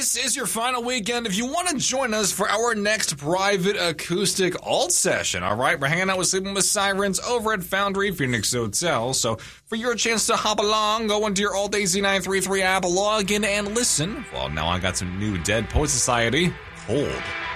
This is your final weekend. If you want to join us for our next private acoustic alt session, all right? We're hanging out with Sleeping with Sirens over at Foundry Phoenix Hotel. So for your chance to hop along, go into your Alt AZ933 app, log in and listen. Well, now I got some new Dead Poet Society. Hold.